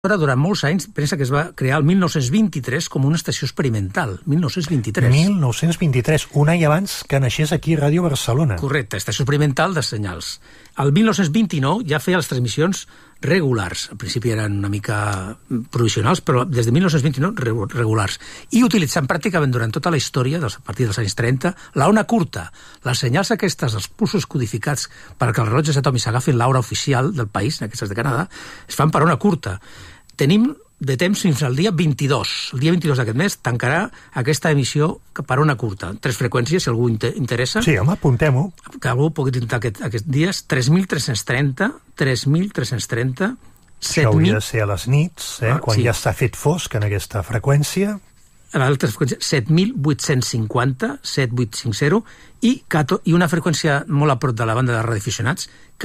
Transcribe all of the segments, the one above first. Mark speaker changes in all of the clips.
Speaker 1: durant molts anys, pensa que es va crear el 1923 com una estació experimental. 1923.
Speaker 2: 1923, un any abans que naixés aquí Ràdio Barcelona.
Speaker 1: Correcte, estació experimental de senyals. El 1929 ja feia les transmissions regulars. Al principi eren una mica provisionals, però des de 1929 regulars. I utilitzant pràcticament durant tota la història, a partir dels anys 30, la ona curta. Les senyals aquestes, els pulsos codificats perquè els rellotges atòmics agafin l'hora oficial del país, aquestes de Canadà, es fan per ona curta. Tenim de temps fins al dia 22. El dia 22 d'aquest mes tancarà aquesta emissió per ona curta. 3 freqüències, si algú interessa.
Speaker 2: Sí, home, apuntem-ho.
Speaker 1: Que algú pugui intentar aquests dies. 3.330, 3.330, 7.000...
Speaker 2: Això hauria de ser a les nits, quan ja està fet fosc en aquesta freqüència.
Speaker 1: A l'altra freqüència, 7.850, 7.850, i una freqüència molt a prop de la banda de radioaficionats,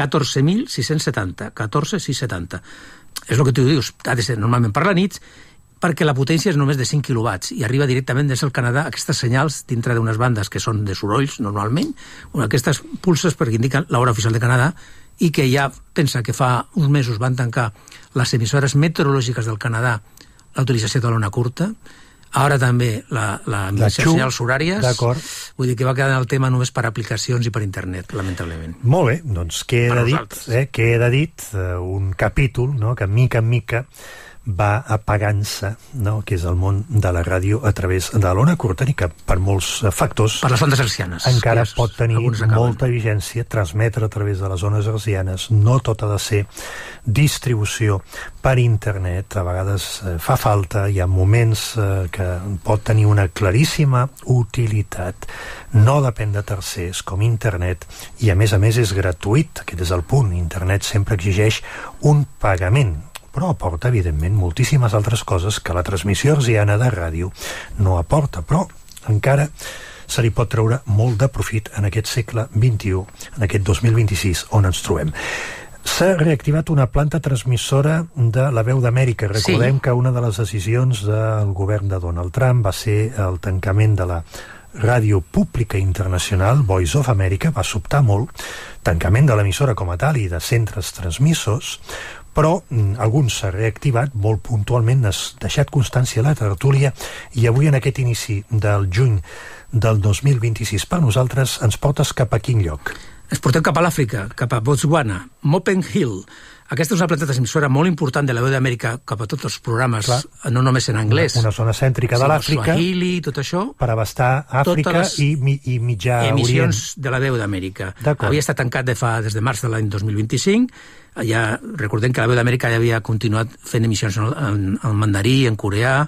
Speaker 1: 14.670, 14.670. És el que tu dius, ha de ser normalment per la nit, perquè la potència és només de 5 quilowatts i arriba directament des del Canadà aquestes senyals dintre d'unes bandes que són de sorolls, normalment, aquestes pulses perquè indiquen l'hora oficial de Canadà, i que ja pensa que fa uns mesos van tancar les emissores meteorològiques del Canadà la utilització de l'ona curta, ara també les senyals horàries.
Speaker 2: D'acord.
Speaker 1: Vull dir que va quedar el tema només per aplicacions i per internet, lamentablement.
Speaker 2: Molt bé, doncs queda dit un capítol, no?, que mica en mica va apagant-se, no?, que és el món de la ràdio a través de l'ona curta, i que per molts factors
Speaker 1: per les ondes hertzianes
Speaker 2: encara pot tenir molta vigència, transmetre a través de les ones hertzianes. No tot ha de ser distribució per internet, a vegades fa falta, hi ha moments que pot tenir una claríssima utilitat, no depèn de tercers com internet, i a més és gratuït. Aquest és el punt. Internet sempre exigeix un pagament, però aporta, evidentment, moltíssimes altres coses que la transmissió hertziana de ràdio no aporta, però encara se li pot treure molt de profit en aquest segle XXI, en aquest 2026 on ens trobem. S'ha reactivat una planta transmissora de la Veu d'Amèrica. Recordem que una de les decisions del govern de Donald Trump va ser el tancament de la ràdio pública internacional, Voice of America, va sobtar molt, tancament de l'emissora com a tal i de centres transmissors, però alguns s'ha reactivat molt puntualment, has deixat constància a la tertúlia, i avui en aquest inici del juny del 2026 per nosaltres ens portes cap a quin lloc?
Speaker 1: Ens portem cap a l'Àfrica, cap a Botswana, Mopen Hill. Aquesta és una planta transmissora molt important de la Veu d'Amèrica cap a tots els programes, no només en anglès.
Speaker 2: Una zona cèntrica de l'Àfrica,
Speaker 1: Swahili, tot això,
Speaker 2: per abastar Àfrica i Mitjà Orient.
Speaker 1: Emissions de la Veu d'Amèrica. Havia estat tancat des de març de l'any 2025. Ja recordem que la Veu d'Amèrica ja havia continuat fent emissions en mandarí, en coreà,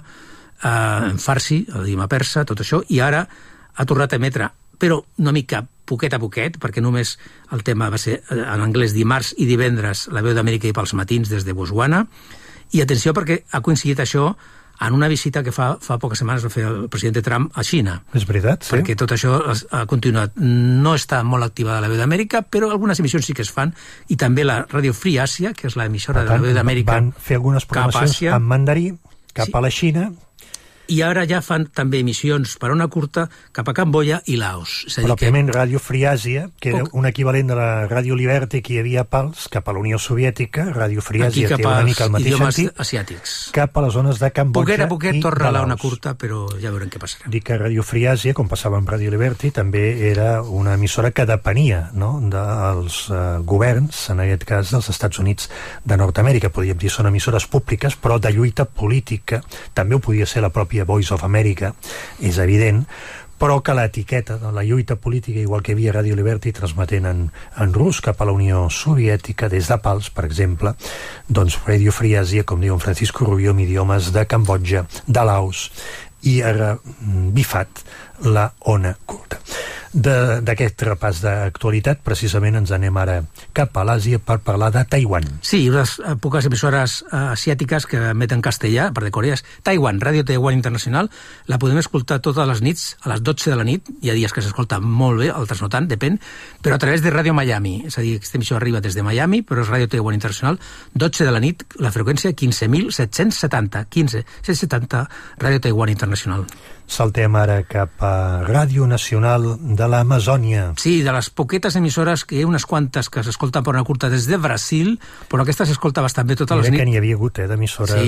Speaker 1: en farsi, l'idioma persa, tot això, i ara ha tornat a emetre, però una mica poquet a poquet, perquè només el tema va ser en anglès dimarts i divendres la Veu d'Amèrica i pels matins des de Botswana. I atenció, perquè ha coincidit això en una visita que fa poques setmanes va fer el president Trump a Xina.
Speaker 2: És veritat, sí.
Speaker 1: Perquè tot això ha continuat. No està molt activada la Veu d'Amèrica, però algunes emissions sí que es fan, i també la Ràdio Free Asia, que és l'emissora de la Veu d'Amèrica,
Speaker 2: van fer algunes programacions en mandarí cap a la Xina.
Speaker 1: I ara ja fan també emissions per ona curta cap a Camboya i Laos.
Speaker 2: Pròpiament Ràdio Free Asia, que era un equivalent de la Ràdio Liberty que hi havia pals cap a la Unió Soviètica. Ràdio Free Asia té una mica el mateix sentit,
Speaker 1: asiàtics,
Speaker 2: cap a les zones de Cambodja
Speaker 1: a poquet torna la ona curta, però ja veurem què passarà.
Speaker 2: Dic que Ràdio Free Asia, com passava amb Ràdio Liberty, també era una emissora que depenia, no?, dels governs, en aquest cas dels Estats Units de Nord-Amèrica. Podríem dir són emissores públiques, però de lluita política. També ho podia ser la pròpia Voice of America, és evident, però que l'etiqueta de la lluita política, igual que hi havia Ràdio Liberty transmetent en rus cap a la Unió Soviètica, des de Pals, per exemple, doncs Ràdio Free Asia, com diu en Francisco Rubio, amb idiomes de Cambodja, de Laos, i ha bifat la ona curta. D'aquest repàs d'actualitat, precisament ens anem ara cap a l'Àsia per parlar de Taiwan.
Speaker 1: Sí, unes poques emissores asiàtiques que emeten castellà, per de Corea, és Taiwan, Ràdio Taiwan Internacional. La podem escoltar totes les nits, a les 12 de la nit. Hi ha dies que s'escolta molt bé, altres no tant, depèn, però a través de Ràdio Miami. És a dir, aquesta emissió arriba des de Miami, però és Ràdio Taiwan Internacional, 12 de la nit, la freqüència 15.770, 15.770, Ràdio Taiwan Internacional.
Speaker 2: Saltem ara cap a Ràdio Nacional de l'Amazònia.
Speaker 1: Sí, de les poquetes emissores, que hi ha unes quantes que s'escolten per una curta des de Brasil, però aquesta s'escolta bastant bé totes les nits.
Speaker 2: Mira que n'hi havia hagut, d'emissores